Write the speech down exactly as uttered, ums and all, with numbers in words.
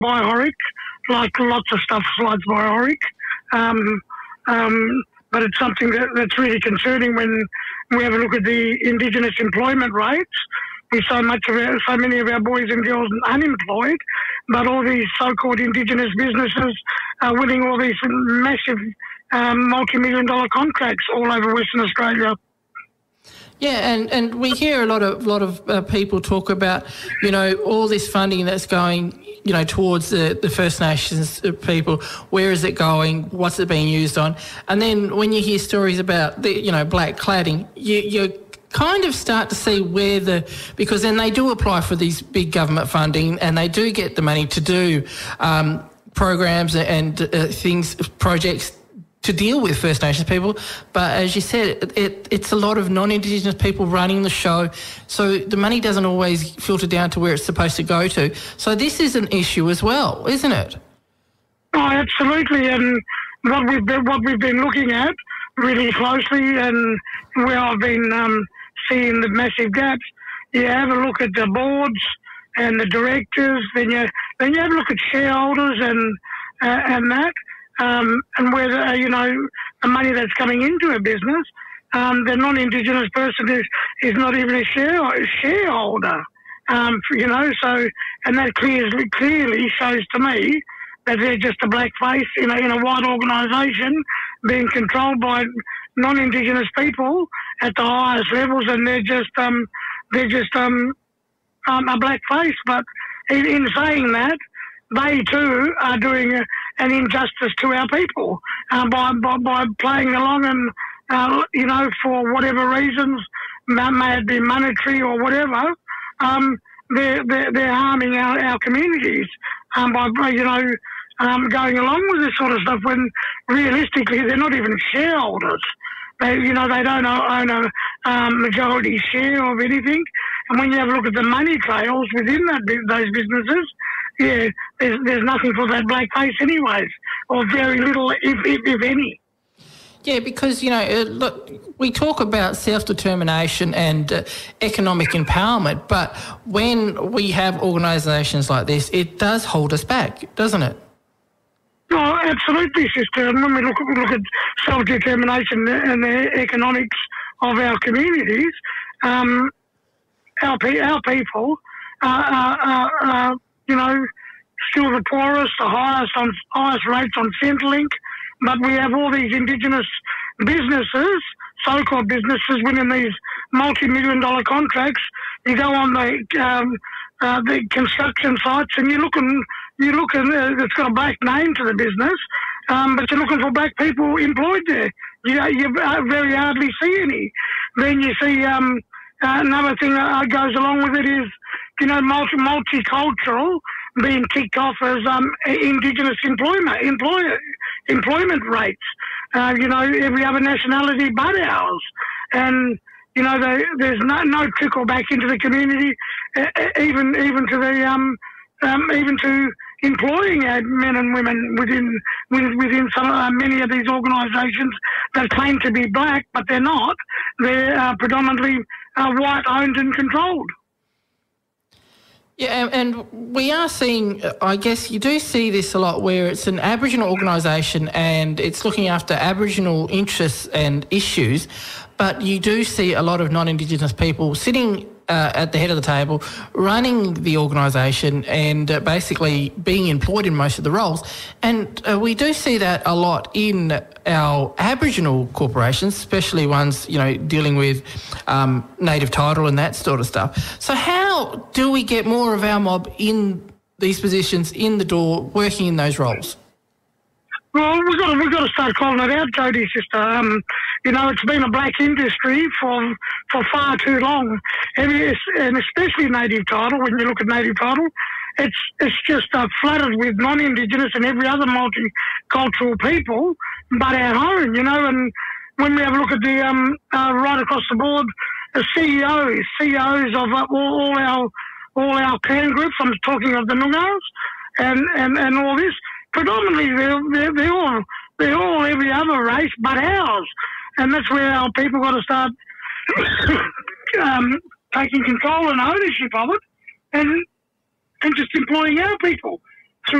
by Oric, like lots of stuff slides by Oric. Um, um, but it's something that, that's really concerning when we have a look at the Indigenous employment rates. With so much of our, so many of our boys and girls unemployed, but all these so-called Indigenous businesses are winning all these massive um, multi-million dollar contracts all over Western Australia. Yeah, and, and we hear a lot of lot of uh, people talk about, you know, all this funding that's going, you know, towards the, the First Nations people. Where is it going? What's it being used on? And then when you hear stories about the, you know, black cladding, you you kind of start to see where the, because then they do apply for these big government funding and they do get the money to do um, programs and uh, things, projects to deal with First Nations people. But as you said, it, it, it's a lot of non-Indigenous people running the show, so the money doesn't always filter down to where it's supposed to go to. So this is an issue as well, isn't it? Oh, absolutely. And what we've been, what we've been looking at really closely, and where I've been um, seeing the massive gaps, you have a look at the boards and the directors, then you then you have a look at shareholders and uh, and that, um, and whether, you know, the money that's coming into a business, um, the non-Indigenous person is, is not even a share, shareholder, um, you know, so, and that clearly clearly shows to me that they're just a black face in a, in a white organisation being controlled by non-Indigenous people at the highest levels, and they're just um, they're just um, um, a black face. But in, in saying that, they too are doing a, an injustice to our people uh, by, by by playing along, and uh, you know, for whatever reasons, may, may it be monetary or whatever, um, they're, they're they're harming our, our communities um, by you know. Um, going along with this sort of stuff, when realistically they're not even shareholders. They, you know, they don't own a um, majority share of anything. And when you have a look at the money trails within that those businesses, yeah, there's there's nothing for that black face anyways, or very little, if if, if any. Yeah, because, you know, uh, look, we talk about self-determination and uh, economic empowerment, but when we have organisations like this, it does hold us back, doesn't it? Oh, absolutely, sister. And when we look, we look at self-determination and the economics of our communities, um, our, our people are, are, are, you know, still the poorest, the highest on highest rates on Centrelink, but we have all these Indigenous businesses, so-called businesses, winning these multi-million dollar contracts. You go on the um, uh, the construction sites and you look and you look and uh, it's got a black name to the business, um, but you're looking for black people employed there. You, you very hardly see any. Then you see um, uh, another thing that goes along with it is, you know, multi multicultural being ticked off as um, Indigenous employment employer, employment rates. Uh, you know, every other nationality but ours, and you know, they, there's no no trickle back into the community, uh, even even to the um, um even to employing our men and women within within some uh, many of these organisations that claim to be black, but they're not. They're uh, predominantly uh, white owned and controlled. Yeah, and we are seeing, I guess you do see this a lot, where it's an Aboriginal organisation and it's looking after Aboriginal interests and issues, but you do see a lot of non-Indigenous people sitting uh, at the head of the table, running the organisation and uh, basically being employed in most of the roles. And uh, we do see that a lot in our Aboriginal corporations, especially ones, you know, dealing with um, native title and that sort of stuff. So how do we get more of our mob in these positions, in the door, working in those roles? Well, we've got to, we've got to start calling it out, Jodie, sister. Um, you know, it's been a black industry for for far too long, and, and especially native title. When you look at native title, it's it's just uh, flooded with non-Indigenous and every other multicultural people, but our own. You know, and when we have a look at the um, uh, right across the board, the C E Os, C E Os of uh, all, all our all our clan groups. I'm talking of the Noongars and, and, and all this. Predominantly, they're, they're, they're all they're all every other race but ours, and that's where our people got to start um, taking control and ownership of it, and and just employing our people.